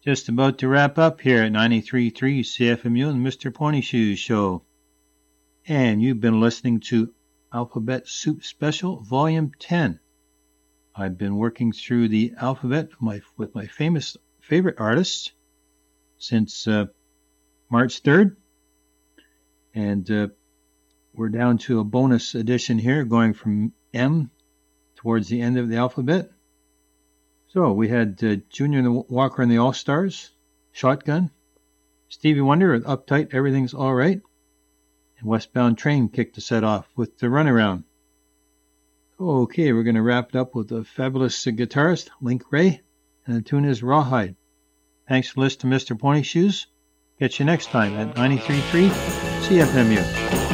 Just about to wrap up here at 93.3 CFMU and Mr. Pony Shoes Show. And you've been listening to Alphabet Soup Special Volume 10. I've been working through the alphabet with my favorite artists since March 3rd. And we're down to a bonus edition here, going from M towards the end of the alphabet. So we had Junior Walker and the All-Stars, Shotgun, Stevie Wonder with Uptight, Everything's Alright, and Westbound Train kicked the set off with the Runaround. Okay, we're going to wrap it up with a fabulous guitarist, Link Wray, and the tune is Rawhide. Thanks for listening to Mr. Pony Shoes. Catch you next time at 93.3 CFMU.